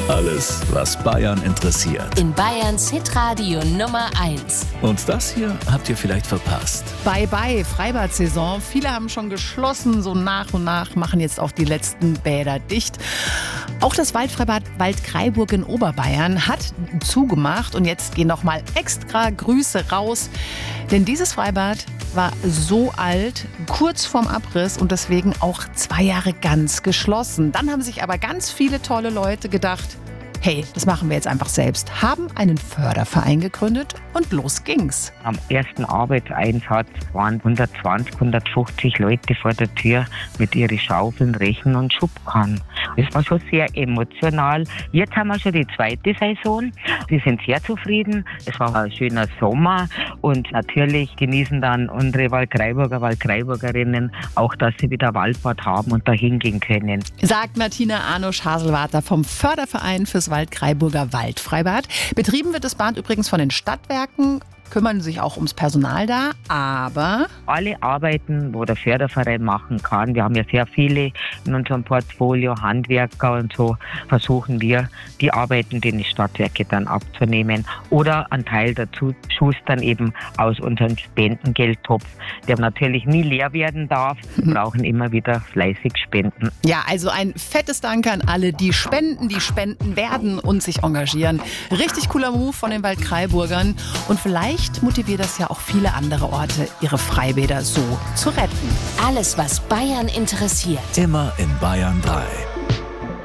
Alles, was Bayern interessiert. In Bayerns Hitradio Nummer 1. Und das hier habt ihr vielleicht verpasst. Bye bye, Freibad-Saison. Viele haben schon geschlossen, so nach und nach machen jetzt auch die letzten Bäder dicht. Auch das Waldfreibad Waldkraiburg in Oberbayern hat zugemacht und jetzt gehen noch mal extra Grüße raus, denn dieses Freibad war so alt, kurz vorm Abriss und deswegen auch 2 Jahre ganz geschlossen. Dann haben sich aber ganz viele tolle Leute gedacht, hey, das machen wir jetzt einfach selbst, haben einen Förderverein gegründet und los ging's. Am ersten Arbeitseinsatz waren 120, 150 Leute vor der Tür mit ihren Schaufeln, Rechen und Schubkarren. Das war schon sehr emotional. Jetzt haben wir schon die 2. Saison. Sie sind sehr zufrieden. Es war ein schöner Sommer und natürlich genießen dann unsere Waldkraiburgerinnen auch, dass sie wieder Waldbad haben und dahin gehen können. Sagt Martina Arnosch-Haselwater vom Förderverein fürs Waldkraiburger Waldfreibad. Betrieben wird das Bad übrigens von den Stadtwerken, kümmern sich auch ums Personal da, aber alle Arbeiten, wo der Förderverein machen kann, wir haben ja sehr viele in unserem Portfolio, Handwerker und so, versuchen wir, die Arbeiten, die Stadtwerke dann abzunehmen oder einen Teil dazu schustern eben aus unserem Spendengeldtopf, der natürlich nie leer werden darf. Wir brauchen immer wieder fleißig Spenden. Ja, also ein fettes Dank an alle, die spenden werden und sich engagieren. Richtig cooler Move von den Waldkraiburgern und vielleicht motiviert das ja auch viele andere Orte, ihre Freibäder so zu retten. Alles, was Bayern interessiert. Immer in Bayern 3.